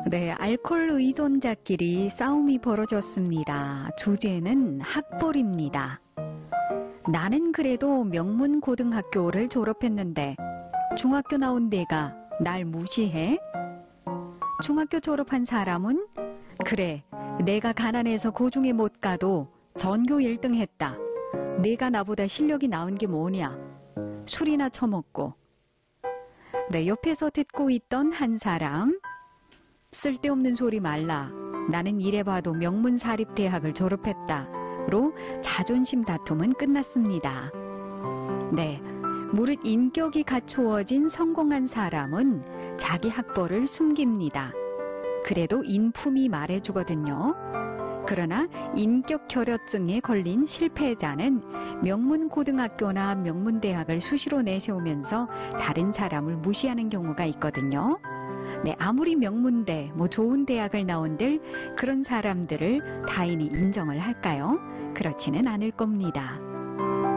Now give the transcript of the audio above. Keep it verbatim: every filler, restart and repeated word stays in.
네, 알코올 의존자끼리 싸움이 벌어졌습니다. 주제는 학벌입니다. 나는 그래도 명문고등학교를 졸업했는데 중학교 나온 내가 날 무시해? 중학교 졸업한 사람은 그래, 내가 가난해서 고중에 못 가도 전교 일 등 했다. 내가 나보다 실력이 나은 게 뭐냐? 술이나 처먹고. 네, 옆에서 듣고 있던 한 사람. 쓸데없는 소리 말라. 나는 이래봐도 명문사립대학을 졸업했다.로 자존심 다툼은 끝났습니다. 네, 무릇 인격이 갖추어진 성공한 사람은 자기 학벌을 숨깁니다. 그래도 인품이 말해주거든요. 그러나 인격 결여증에 걸린 실패자는 명문고등학교나 명문대학을 수시로 내세우면서 다른 사람을 무시하는 경우가 있거든요. 네, 아무리 명문대, 뭐 좋은 대학을 나온들 그런 사람들을 타인이 인정을 할까요? 그렇지는 않을 겁니다.